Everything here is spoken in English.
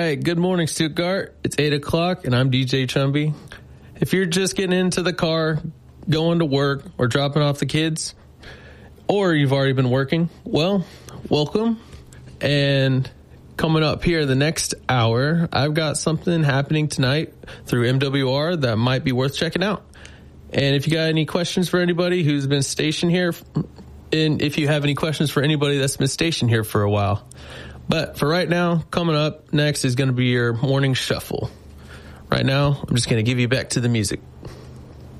right, good morning, Stuttgart. It's 8 o'clock, and I'm DJ Chumby. If you're just getting into the car, going to work, or dropping off the kids, or you've already been working, well, welcome. And coming up here the next hour, I've got something happening tonight through MWR that might be worth checking out. And if you got any questions for anybody who's been stationed here, and if you have any questions for anybody that's been stationed here for a while. But for right now, coming up next is going to be your morning shuffle. Right now, I'm just going to give you back to the music.